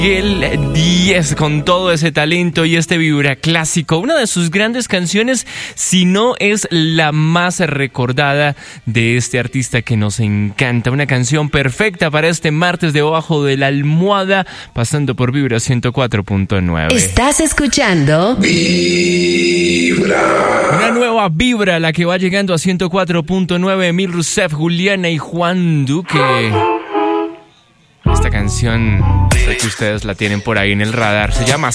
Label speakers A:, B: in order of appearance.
A: El 10 con todo ese talento y este vibra clásico, una de sus grandes canciones, si no es la más recordada de este artista que nos encanta, una canción perfecta para este martes debajo de la almohada, pasando por Vibra 104.9.
B: Estás escuchando
C: Vibra.
A: Una nueva vibra, la que va llegando a 104.9, Emil Rousseff, Juliana y Juan Duque. Esta canción, sé que ustedes la tienen por ahí en el radar, se llama